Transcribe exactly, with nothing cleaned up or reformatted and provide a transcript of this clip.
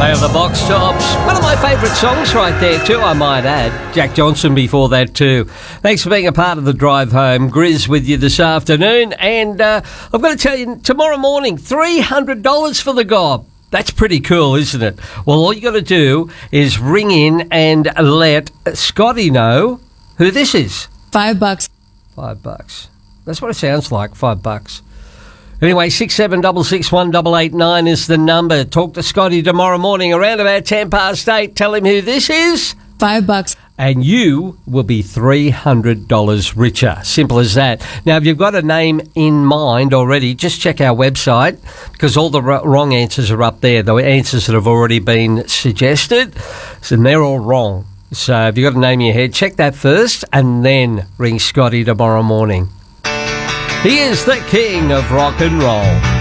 They are the Box Tops. One of my favourite songs right there too, I might add. Jack Johnson before that too. Thanks for being a part of the drive home. Grizz with you this afternoon. And uh, I've got to tell you, tomorrow morning, three hundred dollars for the gob. That's pretty cool, isn't it? Well, all you got to do is ring in and let Scotty know who this is. Five bucks. Five bucks. That's what it sounds like, five bucks. Anyway, six seven six six one eight eight nine is the number. Talk to Scotty tomorrow morning around about ten past eight. Tell him who this is. Five bucks. And you will be three hundred dollars richer. Simple as that. Now, if you've got a name in mind already, just check our website because all the r- wrong answers are up there. The answers that have already been suggested, so they're all wrong. So if you've got a name in your head, check that first and then ring Scotty tomorrow morning. He is the king of rock and roll.